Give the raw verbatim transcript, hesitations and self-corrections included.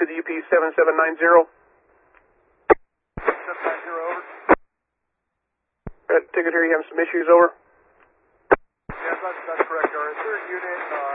to the U P seven seven nine zero. seven nine zero, over. Got a ticket here, you having some issues, over? Yes, that's, that's correct. Our third unit, uh,